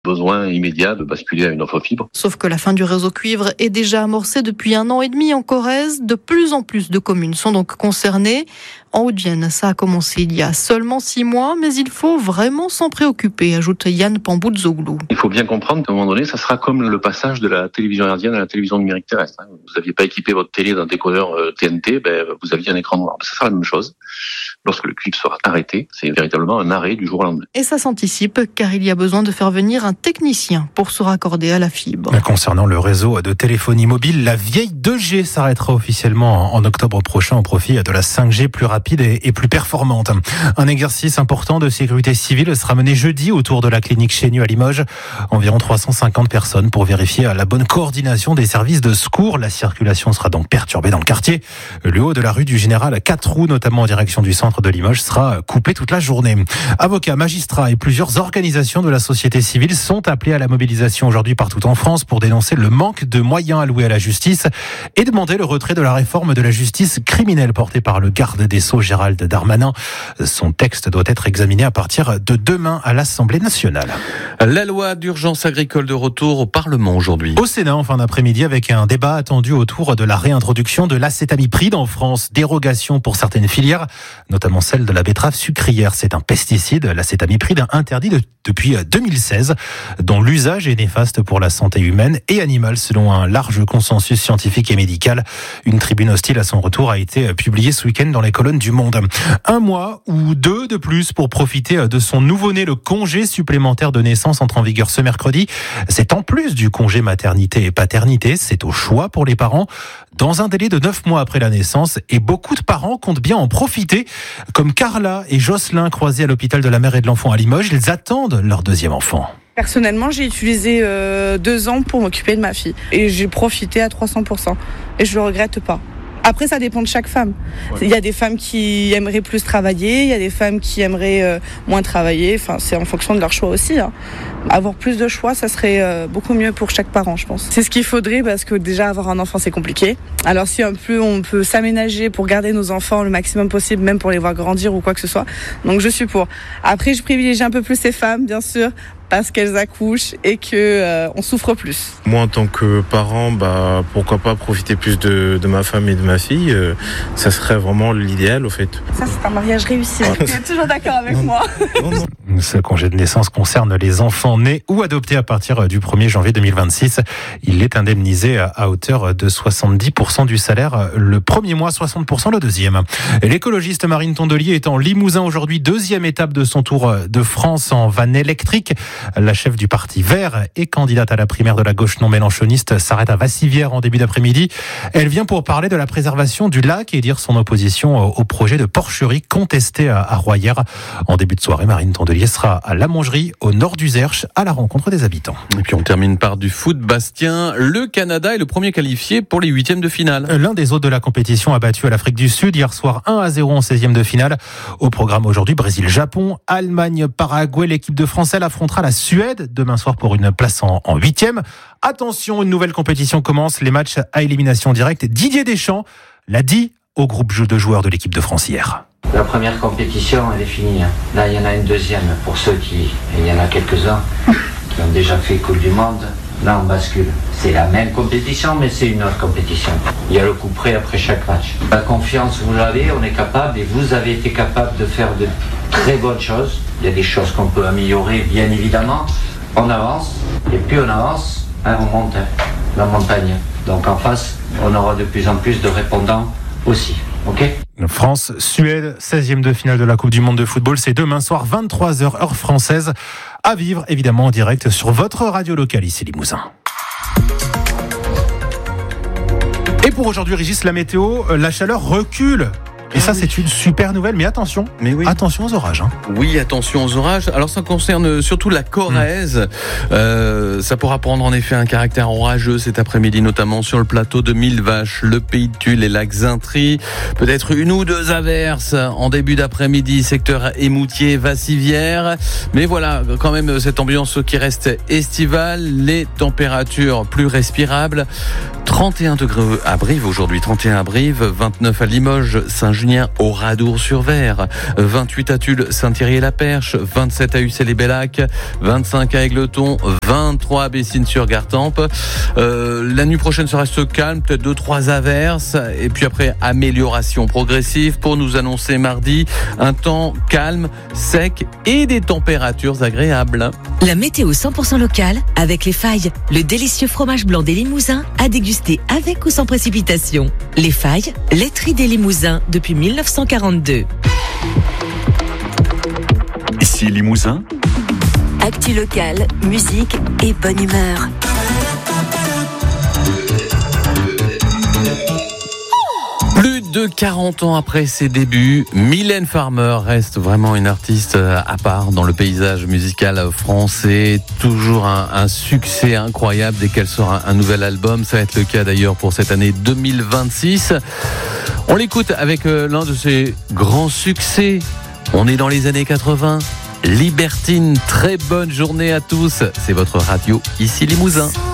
besoin immédiat de basculer à une offre fibre. Sauf que la fin du réseau cuivre est déjà amorcée depuis 1 an et demi en Corrèze. De plus en plus de communes sont donc concernées. En Haute-Vienne, ça a commencé il y a seulement 6 mois, mais il faut vraiment s'en préoccuper, ajoute Yann Pambouzoglou. Il faut bien comprendre qu'à un moment donné, ça sera comme le passage de la télévision hertzienne à la télévision numérique terrestre. Vous n'aviez pas équipé votre télé d'un décodeur TNT, vous aviez un écran noir. Ça sera la même chose. Lorsque le cuivre sera arrêté, c'est véritablement un arrêt du jour au lendemain. Et ça s'anticipe, car il y a besoin de faire venir un technicien pour se raccorder à la fibre. Concernant le réseau de téléphonie mobile, la vieille 2G s'arrêtera officiellement en octobre prochain au profit de la 5G plus rapide et plus performante. Un exercice important de sécurité civile sera mené jeudi autour de la clinique Chénu à Limoges. Environ 350 personnes pour vérifier la bonne coordination des services de secours. La circulation sera donc perturbée dans le quartier. Le haut de la rue du Général 4 roues, notamment en direction du centre de Limoges, sera coupé toute la journée. Avocats, magistrats et plusieurs organisations de la société civile sont appelés à la mobilisation aujourd'hui partout en France pour dénoncer le manque de moyens alloués à la justice et demander le retrait de la réforme de la justice criminelle portée par le garde des Sceaux Gérald Darmanin. Son texte doit être examiné à partir de demain à l'Assemblée nationale. La loi d'urgence agricole de retour au Parlement aujourd'hui. Au Sénat en fin d'après-midi avec un débat attendu autour de la réintroduction de l'acétamipride en France. Dérogation pour certaines filières, notamment celle de la betterave sucrière. C'est un pesticide, l'acétamipride, interdit depuis 2016, dont l'usage est néfaste pour la santé humaine et animale selon un large consensus scientifique et médical. Une tribune hostile à son retour a été publiée ce week-end dans les colonnes du Monde. 1 mois ou 2 de plus pour profiter de son nouveau-né. Le congé supplémentaire de naissance entre en vigueur ce mercredi. C'est en plus du congé maternité et paternité. C'est au choix pour les parents dans un délai de 9 mois après la naissance. Et beaucoup de parents comptent bien en profiter, comme Carla et Jocelyn croisés à l'hôpital de la mère et de l'enfant à Limoges. Ils attendent leur deuxième enfant. Personnellement, j'ai utilisé 2 ans pour m'occuper de ma fille. Et j'ai profité à 300%. Et je le regrette pas. Après, ça dépend de chaque femme. Il y a des femmes qui aimeraient plus travailler, il y a des femmes qui aimeraient moins travailler. Enfin, c'est en fonction de leur choix aussi. Avoir plus de choix, ça serait beaucoup mieux pour chaque parent, je pense. C'est ce qu'il faudrait parce que déjà, avoir un enfant, c'est compliqué. Alors, si on peut s'aménager pour garder nos enfants le maximum possible, même pour les voir grandir ou quoi que ce soit. Donc, je suis pour. Après, je privilégie un peu plus ces femmes, bien sûr, parce qu'elles accouchent et qu'on souffre plus. Moi, en tant que parent, pourquoi pas profiter plus de ma femme et de ma fille. Ça serait vraiment l'idéal, au fait. Ça, c'est un mariage réussi. Tu es toujours d'accord avec moi? Ce congé de naissance concerne les enfants nés ou adoptés à partir du 1er janvier 2026. Il est indemnisé à hauteur de 70% du salaire le premier mois, 60% le deuxième. L'écologiste Marine Tondelier est en Limousin aujourd'hui, 2e étape de son tour de France en van électrique. La chef du parti Vert et candidate à la primaire de la gauche non mélenchoniste s'arrête à Vassivière en début d'après-midi. Elle vient pour parler de la préservation du lac et dire son opposition au projet de porcherie contesté à Royères. En début de soirée, Marine Tondelier sera à La Mongerie, au nord du Zerche, à la rencontre des habitants. Et puis on termine par du foot. Bastien, le Canada est le premier qualifié pour les 8e de finale. L'un des hôtes de la compétition a battu à l'Afrique du Sud hier soir 1-0 en 16e de finale. Au programme aujourd'hui, Brésil-Japon, Allemagne-Paraguay. L'équipe de France, elle affrontera la Suède demain soir pour une place en 8e. Attention, une nouvelle compétition commence. Les matchs à élimination directe. Didier Deschamps l'a dit au groupe de joueurs de l'équipe de France hier. La première compétition, elle est finie. Là, il y en a une deuxième pour ceux il y en a quelques-uns qui ont déjà fait Coupe du Monde. Là, on bascule. C'est la même compétition, mais c'est une autre compétition. Il y a le coup près après chaque match. La confiance, vous l'avez, on est capable, et vous avez été capable de faire de très bonnes choses. Il y a des choses qu'on peut améliorer, bien évidemment. On avance, et plus on avance, on monte la montagne. Donc en face, on aura de plus en plus de répondants aussi. Ok ? France-Suède, 16e de finale de la Coupe du Monde de football. C'est demain soir, 23h, heure française. À vivre, évidemment, en direct sur votre radio locale, ici Limousin. Et pour aujourd'hui, Régis, la météo, la chaleur recule. Et ça, c'est une super nouvelle, mais attention, attention aux orages. Oui, attention aux orages. Alors, ça concerne surtout la Corrèze. Ça pourra prendre en effet un caractère orageux cet après-midi, notamment sur le plateau de Millevaches, le Pays de Tulle et la Xaintrie. Peut-être 1 ou 2 averses en début d'après-midi, secteur Émoutier, Vassivière. Mais voilà, quand même, cette ambiance qui reste estivale. Les températures plus respirables. 31 degrés à Brive aujourd'hui, 31 à Brive, 29 à Limoges, Saint-Jean, Saint-Junien au Radour-sur-Ver, 28 à Tulle, Saint-Thierry-et-la-Perche, 27 à Ussel-et-Bellac, 25 à Égletons, 23 à Bessines-sur-Gartempe. La nuit prochaine, ça reste calme, peut-être 2-3 averses, et puis après, amélioration progressive pour nous annoncer mardi un temps calme, sec et des températures agréables. La météo 100% locale avec Les Failles, le délicieux fromage blanc des Limousins à déguster avec ou sans précipitation. Les Failles, laiterie des Limousins depuis 1942. Ici Limousin. Actu locale, musique et bonne humeur. Plus de 40 ans après ses débuts, Mylène Farmer reste vraiment une artiste à part dans le paysage musical français. Toujours un succès incroyable dès qu'elle sort un nouvel album. Ça va être le cas d'ailleurs pour cette année 2026. On l'écoute avec l'un de ses grands succès. On est dans les années 80. Libertine, très bonne journée à tous. C'est votre radio ici Limousin.